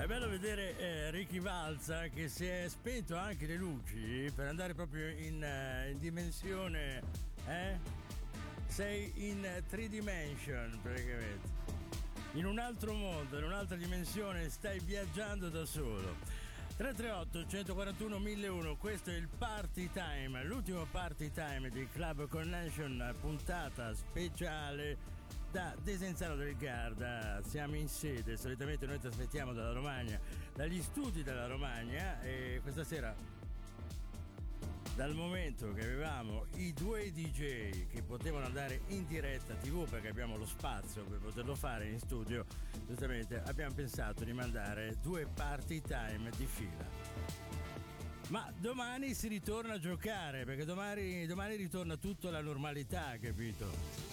È bello vedere Ricky Valza che si è spento anche le luci per andare proprio in dimensione, sei in 3 dimension praticamente, in un altro mondo, in un'altra dimensione, stai viaggiando da solo. 338 141 1001, questo è il Party Time, l'ultimo Party Time di Club Connection, puntata speciale da Desenzano del Garda. Siamo in sede, solitamente noi trasmettiamo dalla Romagna, dagli studi della Romagna, e questa sera, dal momento che avevamo i 2 DJ che potevano andare in diretta TV perché abbiamo lo spazio per poterlo fare in studio, giustamente abbiamo pensato di mandare 2 Party Time di fila. Ma domani si ritorna a giocare, perché domani ritorna tutto alla normalità, capito?